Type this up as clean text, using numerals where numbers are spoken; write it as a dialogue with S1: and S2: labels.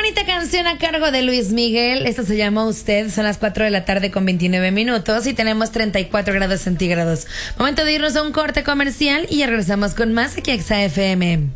S1: bonita canción a cargo de Luis Miguel. Esto se llama Usted. Son las 4 de la tarde con 29 minutos y tenemos 34 grados centígrados. Momento de irnos a un corte comercial y ya regresamos con más aquí a Exa FM.